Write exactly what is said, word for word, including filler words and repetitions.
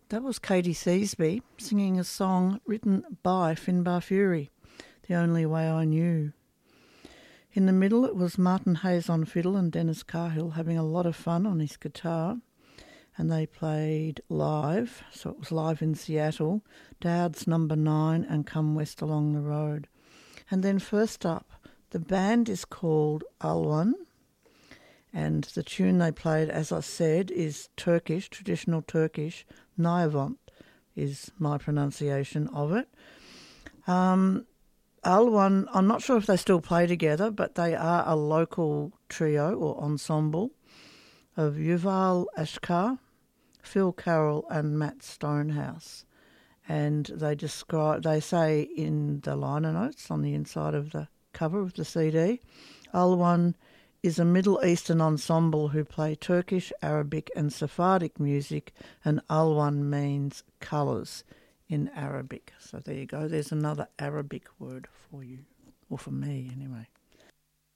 That was Katie Seasby singing a song written by Finbar Fury, The Only Way I Knew. In the middle it was Martin Hayes on fiddle and Dennis Cahill having a lot of fun on his guitar, and they played live, so it was live in Seattle, Dowd's Number Nine and Come West Along the Road. And then first up, the band is called Alwan, and the tune they played, as I said, is Turkish, traditional Turkish. Nayavont is my pronunciation of it. Um, Alwan, I'm not sure if they still play together, but they are a local trio or ensemble of Yuval Ashkar, Phil Carroll and Matt Stonehouse. And they describe, they say in the liner notes on the inside of the cover of the C D, Alwan is a Middle Eastern ensemble who play Turkish, Arabic and Sephardic music, and Alwan means colours in Arabic. So there you go, there's another Arabic word for you, or for me anyway.